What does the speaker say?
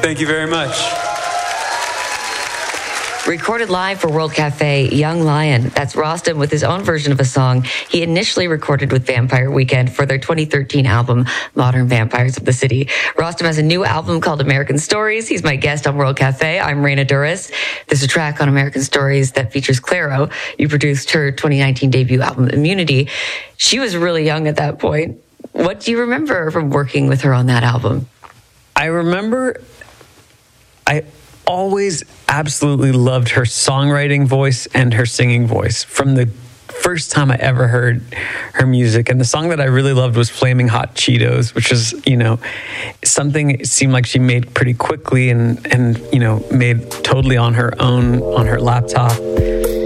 Thank you very much. Recorded live for World Cafe, Young Lion. That's Rostam with his own version of a song he initially recorded with Vampire Weekend for their 2013 album, Modern Vampires of the City. Rostam has a new album called American Stories. He's my guest on World Cafe. I'm Raina Duras. There's a track on American Stories that features Clairo. You produced her 2019 debut album, Immunity. She was really young at that point. What do you remember from working with her on that album? I remember I always absolutely loved her songwriting voice and her singing voice from the first time I ever heard her music. And the song that I really loved was Flaming Hot Cheetos, which is, something it seemed like she made pretty quickly and made totally on her own, on her laptop.